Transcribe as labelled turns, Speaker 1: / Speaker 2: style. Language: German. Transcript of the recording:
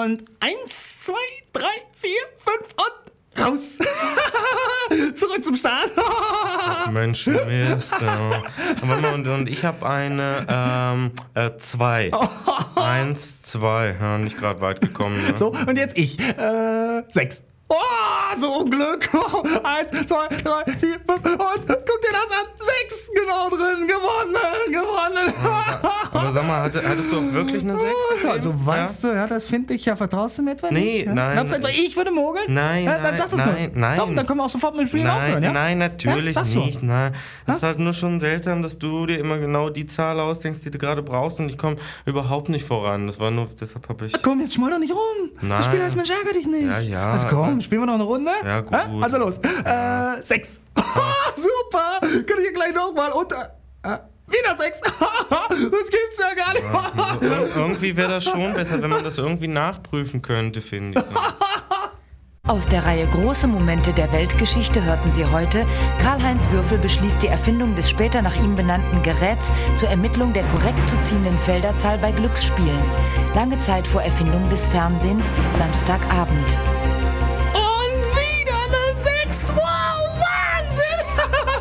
Speaker 1: Und 1, 2, 3, 4, 5 und raus. Zurück zum Start.
Speaker 2: Mensch, Mist. Ja. Und ich habe eine 2. 1, 2. Ja, nicht gerade weit gekommen. Ne?
Speaker 1: So, und jetzt ich. 6. Oh, so ein Glück. 1, 2, 3, 4, 5 und guck dir das an. 6 genau drin. Gewonnen.
Speaker 2: Aber sag mal, hattest du auch wirklich eine 6?
Speaker 1: Also weißt du, ja, das finde ich ja. Vertraust du mir etwa nicht?
Speaker 2: Nee,
Speaker 1: ja?
Speaker 2: nein.
Speaker 1: Glaubst du etwa, ich würde mogeln?
Speaker 2: Nein,
Speaker 1: ja, dann sag das
Speaker 2: nein,
Speaker 1: nur.
Speaker 2: nein.
Speaker 1: Komm, dann können wir auch sofort mit dem Spiel aufhören, ja?
Speaker 2: Nein, natürlich
Speaker 1: ja?
Speaker 2: nicht. Nein. Das ist halt nur schon seltsam, dass du dir immer genau die Zahl ausdenkst, die du gerade brauchst und ich komme überhaupt nicht voran. Das war nur, deshalb habe ich...
Speaker 1: Komm, jetzt schmolder nicht rum.
Speaker 2: Nein.
Speaker 1: Das Spiel heißt Mensch, ärger dich nicht.
Speaker 2: Ja.
Speaker 1: Also komm, spielen wir noch eine Runde?
Speaker 2: Ja, gut.
Speaker 1: Also los. 6. Super. Kann ich hier gleich nochmal unter... wieder 6. Das gibt's ja gar nicht.
Speaker 2: Ja, irgendwie wäre das schon besser, wenn man das irgendwie nachprüfen könnte, finde ich.
Speaker 3: Aus der Reihe Große Momente der Weltgeschichte hörten Sie heute: Karl-Heinz Würfel beschließt die Erfindung des später nach ihm benannten Geräts zur Ermittlung der korrekt zu ziehenden Felderzahl bei Glücksspielen. Lange Zeit vor Erfindung des Fernsehens, Samstagabend.